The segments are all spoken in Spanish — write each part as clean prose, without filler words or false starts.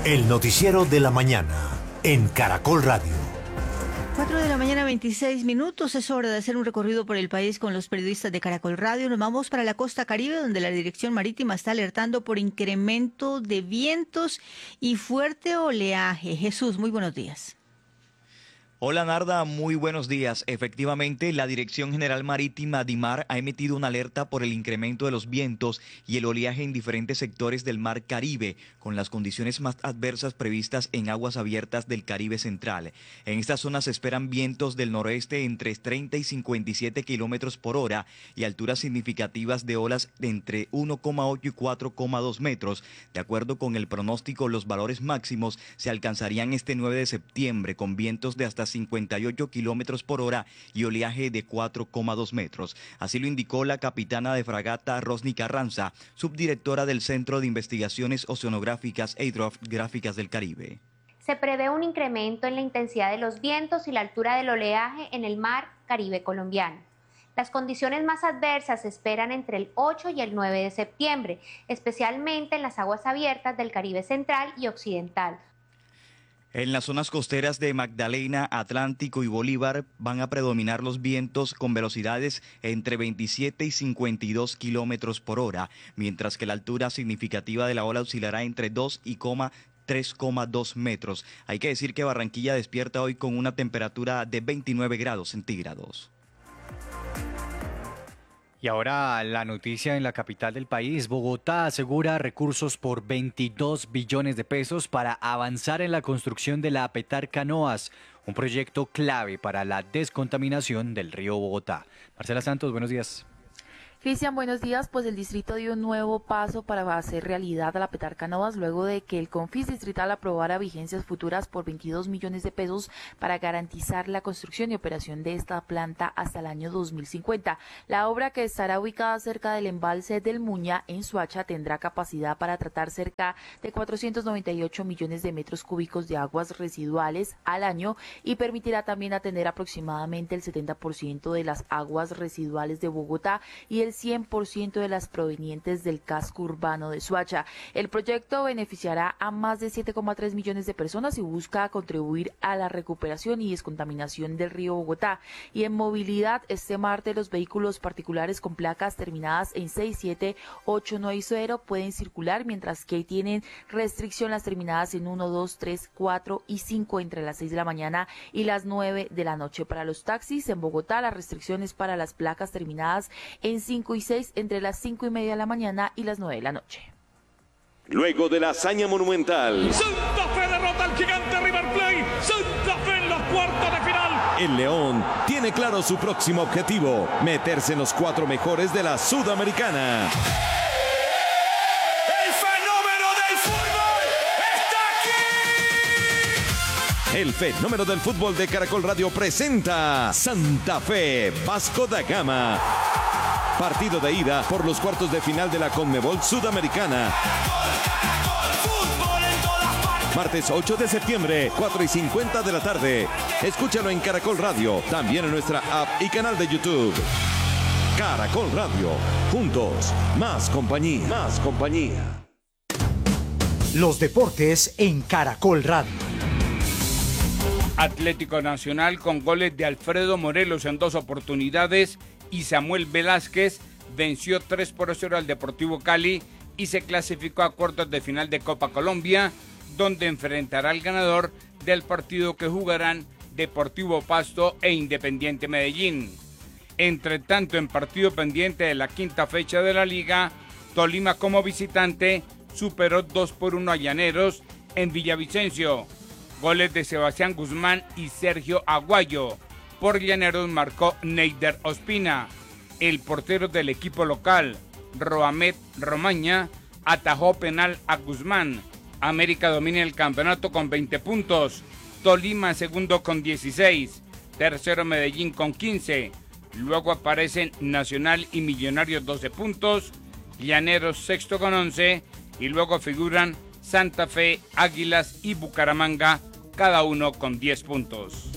El noticiero de la mañana en Caracol Radio. 4 de la mañana, 26 minutos. Es hora de hacer un recorrido por el país con los periodistas de Caracol Radio. Nos vamos para la costa Caribe, donde la Dirección Marítima está alertando por incremento de vientos y fuerte oleaje. Jesús, muy buenos días. Hola Narda, muy buenos días. Efectivamente, la Dirección General Marítima DIMAR ha emitido una alerta por el incremento de los vientos y el oleaje en diferentes sectores del Mar Caribe, con las condiciones más adversas previstas en aguas abiertas del Caribe Central. En esta zona se esperan vientos del noroeste entre 30 y 57 kilómetros por hora y alturas significativas de olas de entre 1,8 y 4,2 metros. De acuerdo con el pronóstico, los valores máximos se alcanzarían este 9 de septiembre con vientos de hasta 58 kilómetros por hora y oleaje de 4,2 metros. Así lo indicó la capitana de fragata Rosny Carranza, subdirectora del Centro de Investigaciones Oceanográficas e Hidrográficas del Caribe. Se prevé un incremento en la intensidad de los vientos y la altura del oleaje en el mar Caribe colombiano. Las condiciones más adversas se esperan entre el 8 y el 9 de septiembre, especialmente en las aguas abiertas del Caribe Central y Occidental. En las zonas costeras de Magdalena, Atlántico y Bolívar van a predominar los vientos con velocidades entre 27 y 52 kilómetros por hora, mientras que la altura significativa de la ola oscilará entre 2 y 3,2 metros. Hay que decir que Barranquilla despierta hoy con una temperatura de 29 grados centígrados. Y ahora la noticia en la capital del país. Bogotá asegura recursos por 22 billones de pesos para avanzar en la construcción de la Petar Canoas, un proyecto clave para la descontaminación del río Bogotá. Marcela Santos, buenos días. Cristian, buenos días. Pues el distrito dio un nuevo paso para hacer realidad a la Petar Canoas luego de que el Confis distrital aprobara vigencias futuras por 22 millones de pesos para garantizar la construcción y operación de esta planta hasta el año 2050. La obra, que estará ubicada cerca del embalse del Muña en Soacha, tendrá capacidad para tratar cerca de 498 millones de metros cúbicos de aguas residuales al año y permitirá también atender aproximadamente el 70% de las aguas residuales de Bogotá y el 100% de las provenientes del casco urbano de Soacha. El proyecto beneficiará a más de 7,3 millones de personas y busca contribuir a la recuperación y descontaminación del río Bogotá. Y en movilidad, este martes los vehículos particulares con placas terminadas en 6, 7, 8, 9 y 0 pueden circular, mientras que tienen restricción las terminadas en 1, 2, 3, 4 y 5 entre las 6 de la mañana y las 9 de la noche. Para los taxis en Bogotá, la restricción es para las placas terminadas en 5 y 6 entre las 5 y media de la mañana y las 9 de la noche. Luego de la hazaña monumental, Santa Fe derrota al gigante River Plate. Santa Fe en los cuartos de final. el León tiene claro su próximo objetivo: meterse en los 4 mejores de la Sudamericana. El fenómeno del fútbol está aquí. El fenómeno del fútbol de Caracol Radio presenta Santa Fe Vasco da Gama. Partido de ida por los cuartos de final de la Conmebol Sudamericana. Martes 8 de septiembre, 4:50 de la tarde. Escúchalo en Caracol Radio, también en nuestra app y canal de YouTube. Caracol Radio, juntos, más compañía. Más compañía. Los deportes en Caracol Radio. Atlético Nacional con goles de Alfredo Morelos en 2 oportunidades y Samuel Velázquez venció 3-0 al Deportivo Cali y se clasificó a cuartos de final de Copa Colombia, donde enfrentará al ganador del partido que jugarán Deportivo Pasto e Independiente Medellín. Entre tanto, en partido pendiente de la quinta fecha de la liga, Tolima como visitante superó 2-1 a Llaneros en Villavicencio. Goles de Sebastián Guzmán y Sergio Aguayo. Por Llaneros marcó Neider Ospina. El portero del equipo local, Roamed Romaña, atajó penal a Guzmán. América domina el campeonato con 20 puntos. Tolima segundo con 16. Tercero Medellín con 15. Luego aparecen Nacional y Millonarios 12 puntos. Llaneros sexto con 11. Y luego figuran Santa Fe, Águilas y Bucaramanga, cada uno con 10 puntos.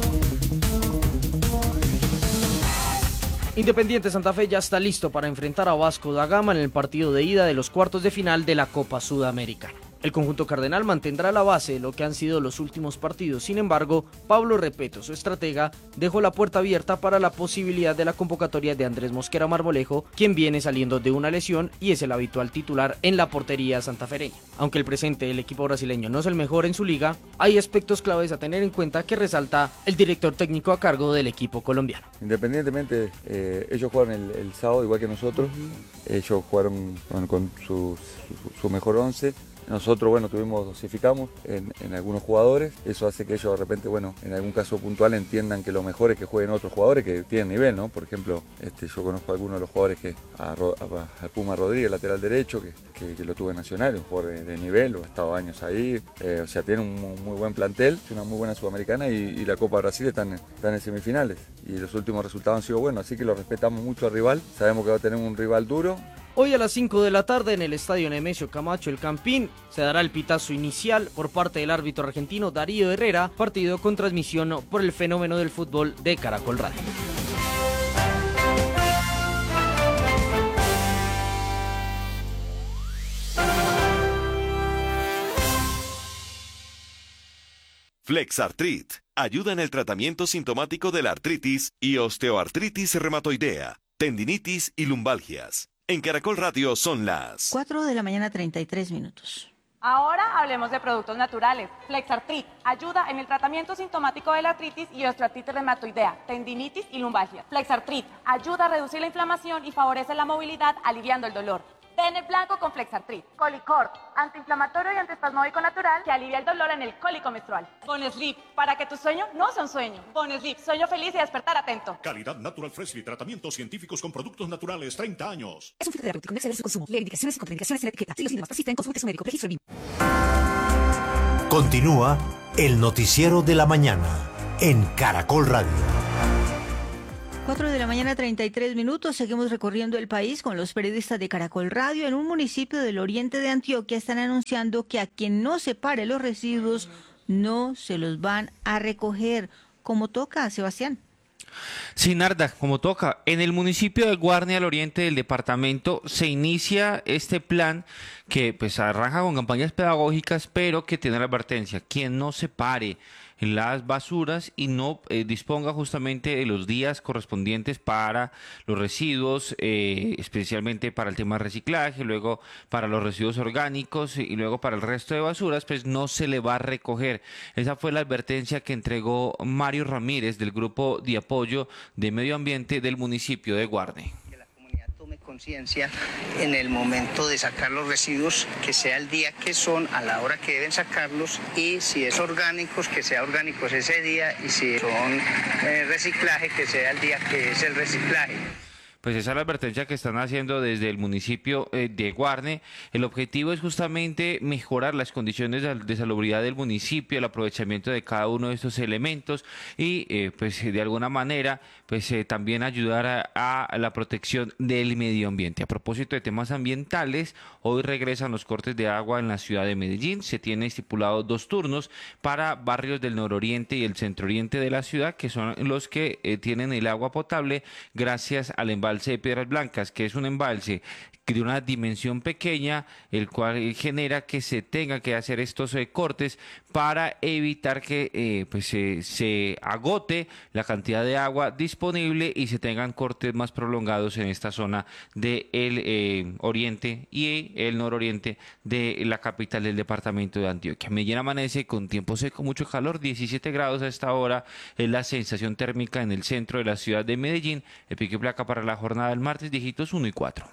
Independiente Santa Fe ya está listo para enfrentar a Vasco da Gama en el partido de ida de los cuartos de final de la Copa Sudamericana. El conjunto cardenal mantendrá la base de lo que han sido los últimos partidos. Sin embargo, Pablo Repeto, su estratega, dejó la puerta abierta para la posibilidad de la convocatoria de Andrés Mosquera Marmolejo, quien viene saliendo de una lesión y es el habitual titular en la portería santafereña. Aunque el presente del equipo brasileño no es el mejor en su liga, hay aspectos claves a tener en cuenta que resalta el director técnico a cargo del equipo colombiano. Independientemente, ellos jugaron el sábado igual que nosotros, ellos jugaron con su mejor 11. Nosotros, bueno, dosificamos en algunos jugadores, eso hace que ellos de repente, bueno, en algún caso puntual entiendan que lo mejor es que jueguen otros jugadores que tienen nivel, ¿no? Por ejemplo, yo conozco a algunos de los jugadores a Puma Rodríguez, lateral derecho, que lo tuve en Nacional, un jugador de nivel, ha estado años ahí, o sea, tiene un muy buen plantel, una muy buena Sudamericana y la Copa Brasil están en semifinales y los últimos resultados han sido buenos, así que lo respetamos mucho al rival, sabemos que va a tener un rival duro. Hoy a las 5 de la tarde en el estadio Nemesio Camacho El Campín se dará el pitazo inicial por parte del árbitro argentino Darío Herrera, partido con transmisión por el fenómeno del fútbol de Caracol Radio. Flexartrit ayuda en el tratamiento sintomático de la artritis y osteoartritis reumatoidea, tendinitis y lumbalgias. En Caracol Radio son las 4 de la mañana 33 minutos. Ahora hablemos de productos naturales. Flexartrit ayuda en el tratamiento sintomático de la artritis y osteoartritis reumatoidea, tendinitis y lumbalgia. Flexartrit ayuda a reducir la inflamación y favorece la movilidad, aliviando el dolor. Den el blanco con Flexartrit. Colicort, antiinflamatorio y antiespasmódico natural que alivia el dolor en el cólico menstrual. Bonesleep, para que tu sueño no sea un sueño. Bonesleep, sueño feliz y despertar atento. Calidad Natural Freshly, tratamientos científicos con productos naturales, 30 años. Es un fitoterapéutico, no exceder su consumo. Leer indicaciones y contraindicaciones en la etiqueta. Si los síntomas persisten, consulte a su médico. Registro BIM. Continúa el noticiero de la mañana en Caracol Radio. 4 de la mañana 33 minutos, seguimos recorriendo el país con los periodistas de Caracol Radio. En un municipio del oriente de Antioquia están anunciando que a quien no separe los residuos no se los van a recoger. Como toca, Sebastián. Sí, Narda, como toca. En el municipio de Guarne, al oriente del departamento, se inicia este plan que pues arranca con campañas pedagógicas, pero que tiene la advertencia: quien no separe las basuras y no disponga justamente de los días correspondientes para los residuos, especialmente para el tema de reciclaje, luego para los residuos orgánicos y luego para el resto de basuras, pues no se le va a recoger. Esa fue la advertencia que entregó Mario Ramírez del Grupo de Apoyo de Medio Ambiente del municipio de Guarne. Conciencia en el momento de sacar los residuos, que sea el día que son, a la hora que deben sacarlos, y si es orgánicos, que sea orgánicos ese día, y si son reciclaje, que sea el día que es el reciclaje. Pues esa es la advertencia que están haciendo desde el municipio de Guarne. El objetivo es justamente mejorar las condiciones de salubridad del municipio, el aprovechamiento de cada uno de estos elementos y pues de alguna manera pues también ayudar a la protección del medio ambiente. A propósito de temas ambientales, hoy regresan los cortes de agua en la ciudad de Medellín. Se tiene estipulados 2 turnos para barrios del nororiente y el centro-oriente de la ciudad, que son los que tienen el agua potable gracias al embalse de Piedras Blancas, que es un embalse de una dimensión pequeña, el cual genera que se tenga que hacer estos cortes para evitar que se agote la cantidad de agua disponible y se tengan cortes más prolongados en esta zona del oriente y el nororiente de la capital del departamento de Antioquia. Medellín amanece con tiempo seco, mucho calor, 17 grados a esta hora es la sensación térmica en el centro de la ciudad de Medellín. El pico y placa para la jornada del martes, dígitos 1 y 4.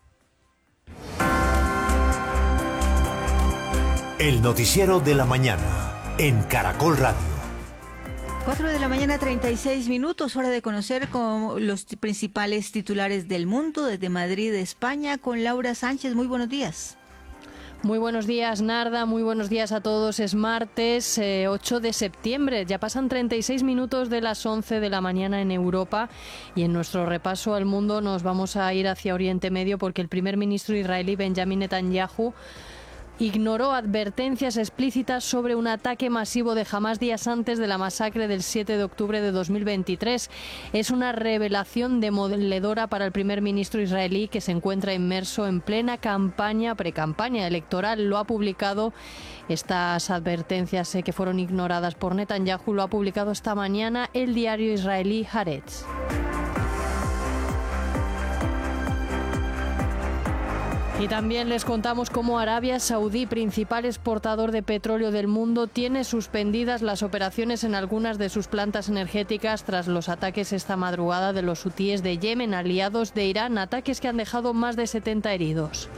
El noticiero de la mañana en Caracol Radio. 4 de la mañana 36 minutos, hora de conocer con los principales titulares del mundo desde Madrid, España, con Laura Sánchez. Muy buenos días. Muy buenos días, Narda, muy buenos días a todos. Es martes 8 de septiembre, ya pasan 36 minutos de las 11 de la mañana en Europa y en nuestro repaso al mundo nos vamos a ir hacia Oriente Medio porque el primer ministro israelí Benjamin Netanyahu ignoró advertencias explícitas sobre un ataque masivo de Hamás días antes de la masacre del 7 de octubre de 2023. Es una revelación demoledora para el primer ministro israelí, que se encuentra inmerso en plena precampaña electoral. Lo ha publicado, estas advertencias que fueron ignoradas por Netanyahu, lo ha publicado esta mañana el diario israelí Haaretz. Y también les contamos cómo Arabia Saudí, principal exportador de petróleo del mundo, tiene suspendidas las operaciones en algunas de sus plantas energéticas tras los ataques esta madrugada de los hutíes de Yemen, aliados de Irán, ataques que han dejado más de 70 heridos.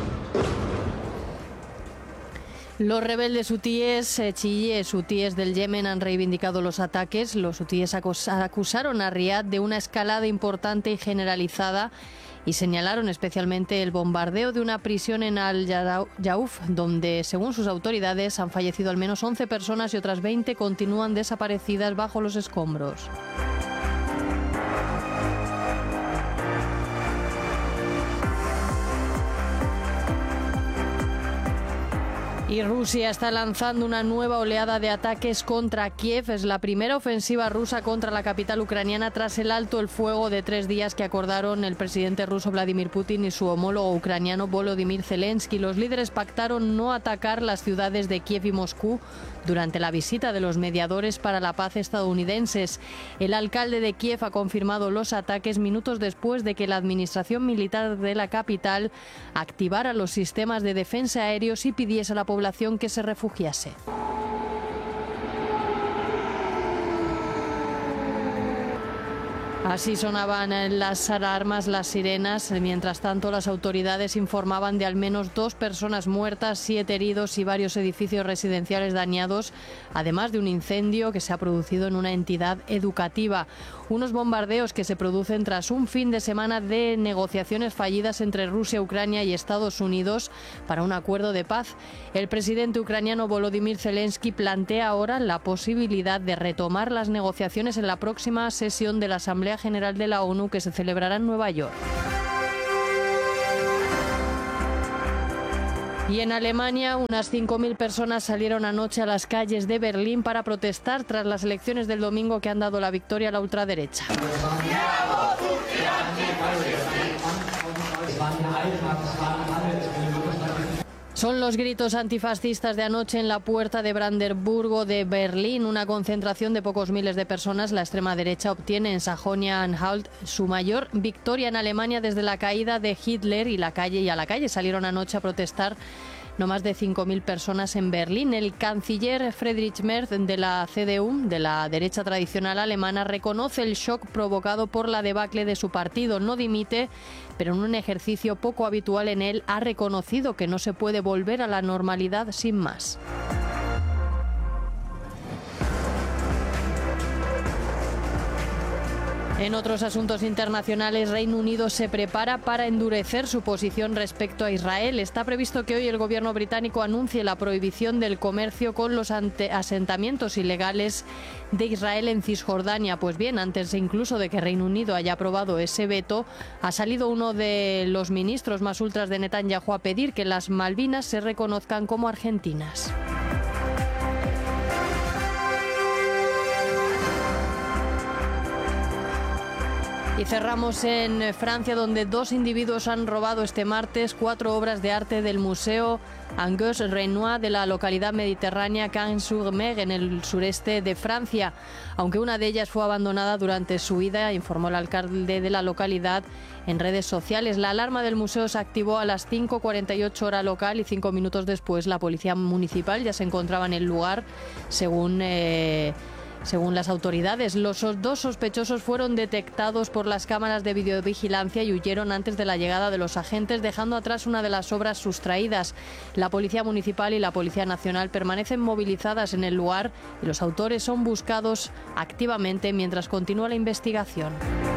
Los rebeldes hutíes, chiíes hutíes del Yemen, han reivindicado los ataques. Los hutíes acusaron a Riad de una escalada importante y generalizada y señalaron especialmente el bombardeo de una prisión en Al-Jauf, donde, según sus autoridades, han fallecido al menos 11 personas y otras 20 continúan desaparecidas bajo los escombros. Y Rusia está lanzando una nueva oleada de ataques contra Kiev. Es la primera ofensiva rusa contra la capital ucraniana tras el alto el fuego de 3 días que acordaron el presidente ruso Vladimir Putin y su homólogo ucraniano Volodymyr Zelensky. Los líderes pactaron no atacar las ciudades de Kiev y Moscú durante la visita de los mediadores para la paz estadounidenses. El alcalde de Kiev ha confirmado los ataques minutos después de que la administración militar de la capital activara los sistemas de defensa aéreos y pidiese a la población que se refugiase. Así sonaban las alarmas, las sirenas. Mientras tanto, las autoridades informaban de al menos 2 personas muertas, 7 heridos y varios edificios residenciales dañados, además de un incendio que se ha producido en una entidad educativa. Unos bombardeos que se producen tras un fin de semana de negociaciones fallidas entre Rusia, Ucrania y Estados Unidos para un acuerdo de paz. El presidente ucraniano Volodymyr Zelensky plantea ahora la posibilidad de retomar las negociaciones en la próxima sesión de la Asamblea General de la ONU, que se celebrará en Nueva York. Y en Alemania, unas 5.000 personas salieron anoche a las calles de Berlín para protestar tras las elecciones del domingo que han dado la victoria a la ultraderecha. Son los gritos antifascistas de anoche en la puerta de Brandenburgo de Berlín, una concentración de pocos miles de personas. La extrema derecha obtiene en Sajonia-Anhalt su mayor victoria en Alemania desde la caída de Hitler, y a la calle salieron anoche a protestar no más de 5.000 personas en Berlín. El canciller Friedrich Merz de la CDU, de la derecha tradicional alemana, reconoce el shock provocado por la debacle de su partido. No dimite, pero en un ejercicio poco habitual en él ha reconocido que no se puede volver a la normalidad sin más. En otros asuntos internacionales, Reino Unido se prepara para endurecer su posición respecto a Israel. Está previsto que hoy el gobierno británico anuncie la prohibición del comercio con los asentamientos ilegales de Israel en Cisjordania. Pues bien, antes incluso de que Reino Unido haya aprobado ese veto, ha salido uno de los ministros más ultras de Netanyahu a pedir que las Malvinas se reconozcan como argentinas. Y cerramos en Francia, donde 2 individuos han robado este martes 4 obras de arte del Museo Angus Renoir de la localidad mediterránea Cannes-sur-Mer, en el sureste de Francia. Aunque una de ellas fue abandonada durante su vida, informó el alcalde de la localidad en redes sociales. La alarma del museo se activó a las 5:48 hora local y 5 minutos después la policía municipal ya se encontraba en el lugar, según las autoridades. Los 2 sospechosos fueron detectados por las cámaras de videovigilancia y huyeron antes de la llegada de los agentes, dejando atrás una de las obras sustraídas. La Policía Municipal y la Policía Nacional permanecen movilizadas en el lugar y los autores son buscados activamente mientras continúa la investigación.